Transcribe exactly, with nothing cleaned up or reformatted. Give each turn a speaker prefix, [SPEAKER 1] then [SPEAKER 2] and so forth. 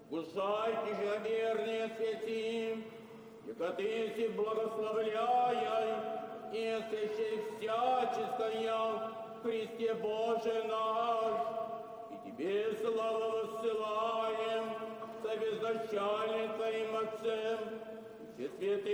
[SPEAKER 1] Гушайте же вернее святим, яко ты си благословляй, и освящай всяческое Христе Боже наш, и Тебе славу воссылаем, со безначальным Твоим Отцем, и все святым.